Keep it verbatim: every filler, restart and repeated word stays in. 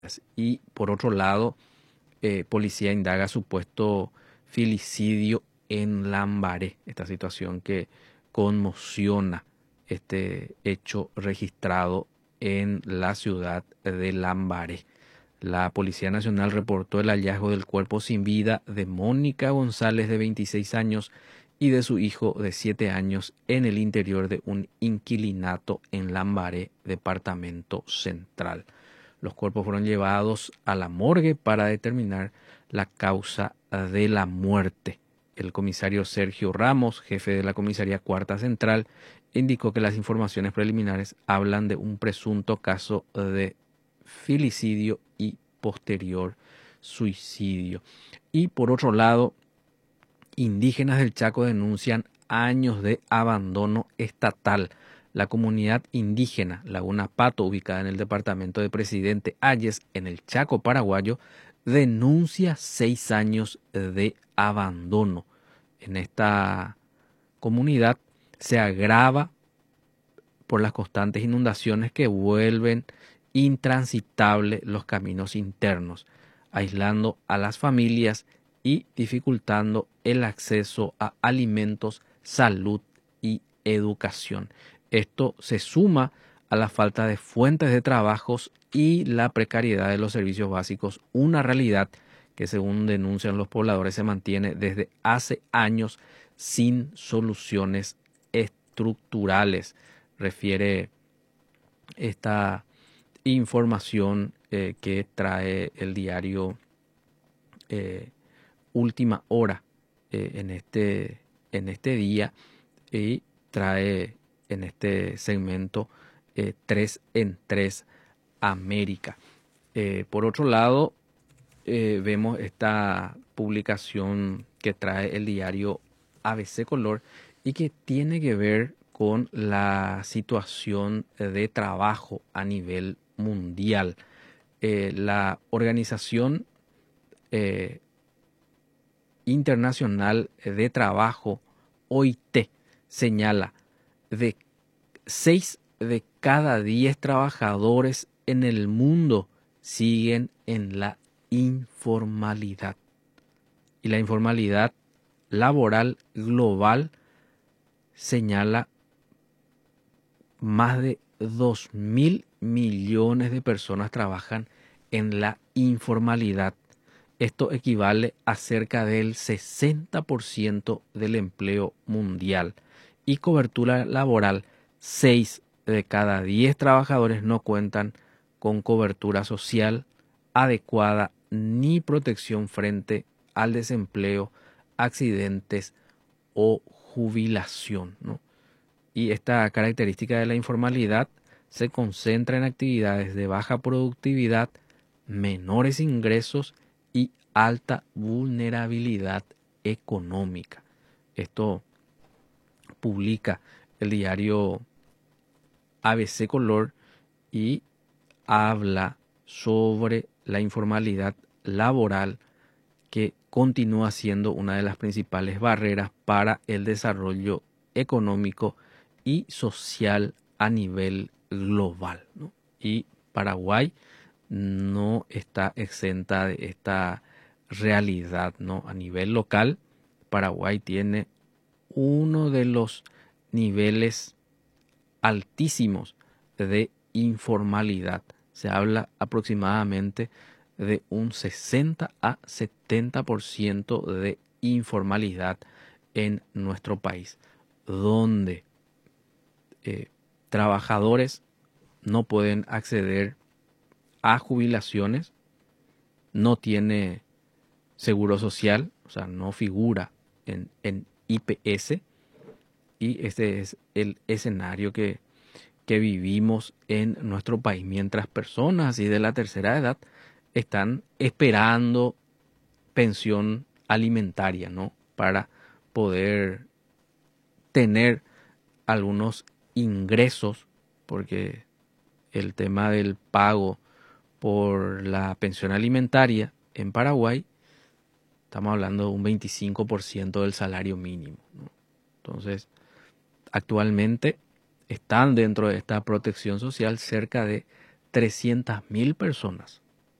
Y por otro lado, eh, policía indaga supuesto filicidio en Lambaré, esta situación que conmociona este hecho registrado en la ciudad de Lambaré. La Policía Nacional reportó el hallazgo del cuerpo sin vida de Mónica González, de veintiséis años, y de su hijo de siete años en el interior de un inquilinato en Lambaré, departamento central. Los cuerpos fueron llevados a la morgue para determinar la causa de la muerte. El comisario Sergio Ramos, jefe de la comisaría Cuarta Central, indicó que las informaciones preliminares hablan de un presunto caso de filicidio y posterior suicidio. Y por otro lado, indígenas del Chaco denuncian años de abandono estatal. La comunidad indígena Laguna Pato, ubicada en el departamento de Presidente Hayes, en el Chaco paraguayo, denuncia seis años de abandono. En esta comunidad se agrava por las constantes inundaciones que vuelven intransitables los caminos internos, aislando a las familias y dificultando el acceso a alimentos, salud y educación. Esto se suma a la falta de fuentes de trabajos y la precariedad de los servicios básicos, una realidad que, según denuncian los pobladores, se mantiene desde hace años sin soluciones estructurales, refiere esta información eh, que trae el diario eh, Última Hora eh, en, este, en este día, y trae en este segmento eh, tres en tres América. Eh, por otro lado, eh, vemos esta publicación que trae el diario A B C Color y que tiene que ver con la situación de trabajo a nivel mundial. Eh, la Organización eh, Internacional de Trabajo, O I T, señala de seis de cada diez trabajadores en el mundo siguen en la informalidad. Y la informalidad laboral global señala más de dos mil millones de personas trabajan en la informalidad. Esto equivale a cerca del sesenta por ciento del empleo mundial. Y cobertura laboral, seis de cada diez trabajadores no cuentan con cobertura social adecuada ni protección frente al desempleo, accidentes o jubilación, ¿no? Y esta característica de la informalidad se concentra en actividades de baja productividad, menores ingresos y alta vulnerabilidad económica. Esto publica el diario A B C Color y habla sobre la informalidad laboral, que continúa siendo una de las principales barreras para el desarrollo económico y social a nivel global, ¿no? Y Paraguay no está exenta de esta realidad, ¿no? A nivel local, Paraguay tiene uno de los niveles altísimos de informalidad. Se habla aproximadamente de un sesenta a setenta por ciento de informalidad en nuestro país, donde eh, trabajadores no pueden acceder a jubilaciones, no tiene seguro social, o sea, no figura en, en I P S, y este es el escenario que, que vivimos en nuestro país, mientras personas así de la tercera edad están esperando pensión alimentaria, ¿no? Para poder tener algunos ingresos, porque el tema del pago por la pensión alimentaria en Paraguay, estamos hablando de un veinticinco por ciento del salario mínimo, ¿no? Entonces, actualmente están dentro de esta protección social cerca de trescientas mil personas